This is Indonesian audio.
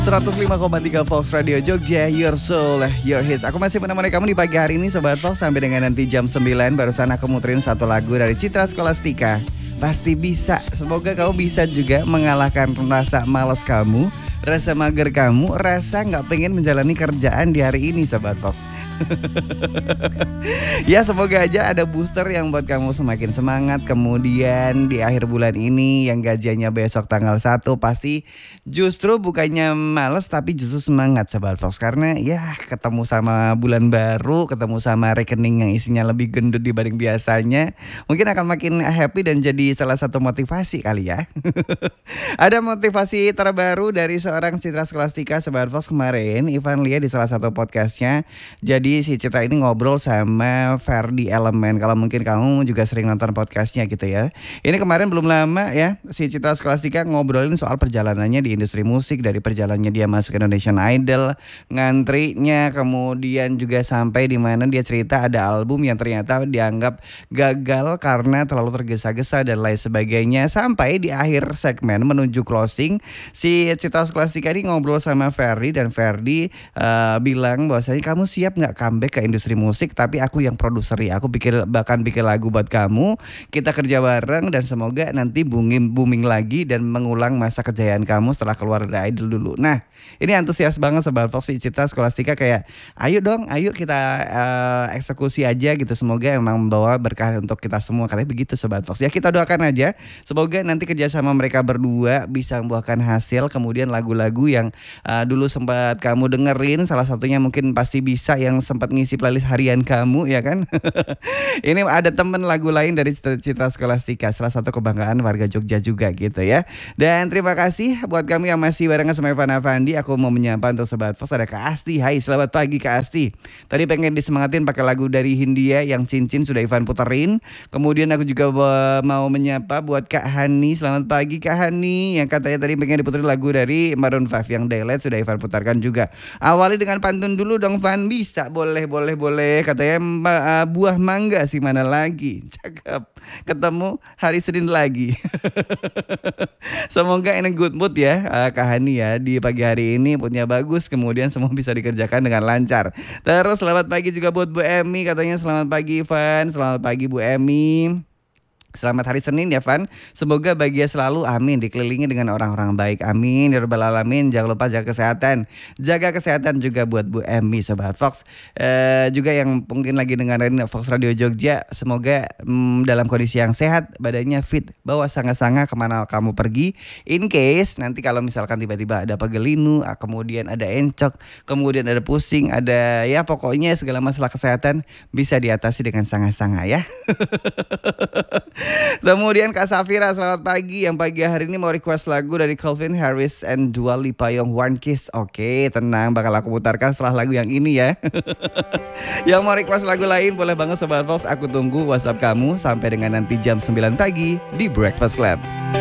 105,3 Fox Radio Jogja, Your Soul, Your Hits. Aku masih menemani kamu di pagi hari ini Sobat Fox sampai dengan nanti jam 9. Barusan aku muterin satu lagu dari Citra Scholastika, Pasti Bisa. Semoga kamu bisa juga mengalahkan rasa malas kamu, rasa mager kamu, rasa gak pengen menjalani kerjaan di hari ini Sobat Fox. Ya semoga aja ada booster yang buat kamu semakin semangat. Kemudian di akhir bulan ini yang gajiannya besok tanggal 1 pasti justru bukannya males tapi justru semangat Sobat Fox. Karena ya ketemu sama bulan baru, ketemu sama rekening yang isinya lebih gendut dibanding biasanya, mungkin akan makin happy dan jadi salah satu motivasi kali ya. Ada motivasi terbaru dari seorang Citra Scholastika Sobat Fox. Kemarin Ivan lihat di salah satu podcastnya. Jadi si Citra ini ngobrol sama Ferdi Elemen. Kalau mungkin kamu juga sering nonton podcastnya gitu ya. Ini kemarin belum lama ya, si Citra Scholastika ngobrolin soal perjalanannya di industri musik. Dari perjalanannya dia masuk Indonesian Idol, ngantrinya, kemudian juga sampai di mana dia cerita ada album yang ternyata dianggap gagal karena terlalu tergesa-gesa dan lain sebagainya. Sampai di akhir segmen menuju closing, si Citra Scholastika ini ngobrol sama Ferdi. Dan Ferdi bilang bahwasanya kamu siap gak comeback ke industri musik, tapi aku yang produseri. Aku bahkan bikin lagu buat kamu. Kita kerja bareng dan semoga nanti booming lagi dan mengulang masa kejayaan kamu setelah keluar dari Idol dulu. Nah, ini antusias banget Sobat Fox. Citra Scholastika kayak ayo dong, ayo kita eksekusi aja gitu. Semoga emang membawa berkah untuk kita semua. Katanya begitu Sobat Fox. Ya kita doakan aja. Semoga nanti kerjasama mereka berdua bisa membuahkan hasil. Kemudian lagu-lagu yang dulu sempat kamu dengerin, salah satunya mungkin Pasti Bisa yang sempat ngisi playlist harian kamu ya kan. Ini ada temen lagu lain dari Citra Scholastika, salah satu kebanggaan warga Jogja juga gitu ya. Dan terima kasih buat kami yang masih barengan sama Evan Avandi. Aku mau menyapa untuk Sobat Fox ada Kak Asti. Hai, selamat pagi Kak Asti. Tadi pengen disemangatin pakai lagu dari Hindia yang Cincin sudah Ivan puterin. Kemudian aku juga mau menyapa buat Kak Hani. Selamat pagi Kak Hani, yang katanya tadi pengen diputerin lagu dari Maroon 5 yang Daylight sudah Ivan putarkan juga. Awali dengan pantun dulu dong Van. Bisa, boleh. Katanya buah mangga sih mana lagi. Cakep. Ketemu hari Senin lagi. Semoga ini good mood ya Kak Hani ya. Di pagi hari ini moodnya bagus. Kemudian semua bisa dikerjakan dengan lancar. Terus selamat pagi juga buat Bu Emi. Katanya selamat pagi Van. Selamat pagi Bu Emi. Selamat hari Senin ya Van. Semoga bahagia selalu, amin. Dikelilingi dengan orang-orang baik, amin. Ya Rabbal Alamin. Jangan lupa jaga kesehatan. Jaga kesehatan juga buat Bu Emi Sobat Fox. Juga yang mungkin lagi dengerin Fox Radio Jogja, semoga dalam kondisi yang sehat, badannya fit, bawa sanga-sanga kemana kamu pergi. In case nanti kalau misalkan tiba-tiba ada pegelinu, kemudian ada encok, kemudian ada pusing, ada ya pokoknya segala masalah kesehatan bisa diatasi dengan sanga-sanga ya. Kemudian Kak Safira, selamat pagi. Yang pagi hari ini mau request lagu dari Calvin Harris and Dua Lipa yang One Kiss. Oke, tenang, bakal aku putarkan setelah lagu yang ini ya. Yang mau request lagu lain boleh banget Sobat Fox. Aku tunggu WhatsApp kamu sampai dengan nanti jam 9 pagi di Breakfast Club.